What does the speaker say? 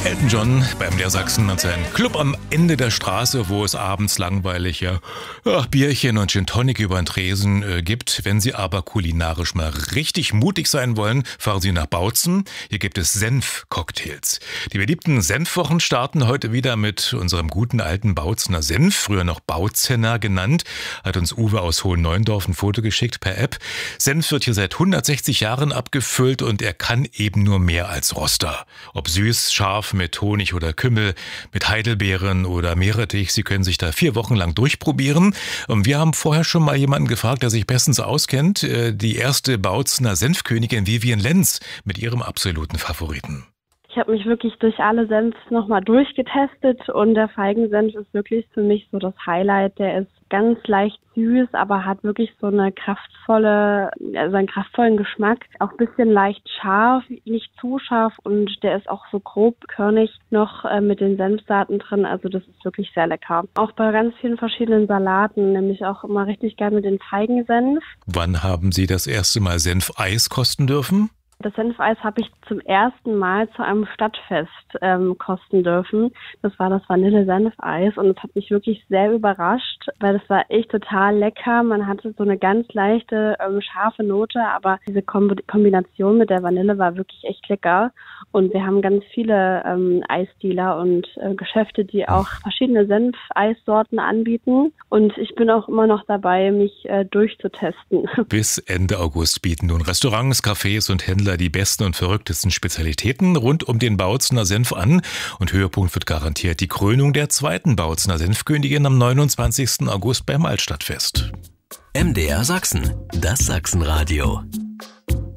Elton John beim MDR Sachsen und sein Club am Ende der Straße, wo es abends langweilig Bierchen und Gin Tonic über den Tresen gibt. Wenn Sie aber kulinarisch mal richtig mutig sein wollen, fahren Sie nach Bautzen. Hier gibt es Senfcocktails. Die beliebten Senfwochen starten heute wieder mit unserem guten alten Bautzener Senf, früher noch Bautzener genannt. Hat uns Uwe aus Hohenneuendorf ein Foto geschickt per App. Senf wird hier seit 160 Jahren abgefüllt und er kann eben nur mehr als Roster. Ob süß, scharf, mit Honig oder Kümmel, mit Heidelbeeren oder Meerrettich. Sie können sich da 4 Wochen lang durchprobieren. Und wir haben vorher schon mal jemanden gefragt, der sich bestens auskennt. Die erste Bautzener Senfkönigin Vivian Lenz mit ihrem absoluten Favoriten. Ich habe mich wirklich durch alle Senfs nochmal durchgetestet und der Feigensenf ist wirklich für mich so das Highlight. Der ist ganz leicht süß, aber hat wirklich so einen kraftvollen Geschmack. Auch ein bisschen leicht scharf, nicht zu scharf und der ist auch so grob körnig noch mit den Senfsaaten drin. Also das ist wirklich sehr lecker. Auch bei ganz vielen verschiedenen Salaten, nämlich auch immer richtig geil mit den Feigensenf. Wann haben Sie das erste Mal Senfeis kosten dürfen? Das Senfeis habe ich zum ersten Mal zu einem Stadtfest kosten dürfen. Das war das Vanille-Senfeis und es hat mich wirklich sehr überrascht, weil das war echt total lecker. Man hatte so eine ganz leichte, scharfe Note, aber diese Kombination mit der Vanille war wirklich echt lecker. Und wir haben ganz viele Eisdealer und Geschäfte, die auch verschiedene Senfeissorten anbieten. Und ich bin auch immer noch dabei, mich durchzutesten. Bis Ende August bieten nun Restaurants, Cafés und Händler die besten und verrücktesten Spezialitäten rund um den Bautzener Senf an. Und Höhepunkt wird garantiert die Krönung der zweiten Bautzener Senfkönigin am 29. August beim Altstadtfest. MDR Sachsen, das Sachsenradio.